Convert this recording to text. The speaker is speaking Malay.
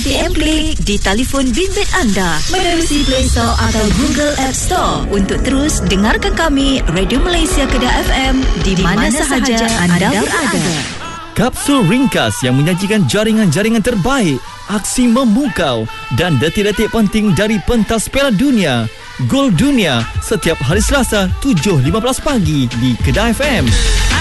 PM Play di telefon bimbit anda menerusi Play Store atau Google App Store untuk terus dengarkan kami Radio Malaysia Kedah FM di mana sahaja anda berada. Kapsul ringkas yang menyajikan jaringan-jaringan terbaik, aksi memukau dan detik-detik penting dari pentas Piala Dunia. Gol Dunia setiap hari Selasa 7.15 pagi di Kedah FM.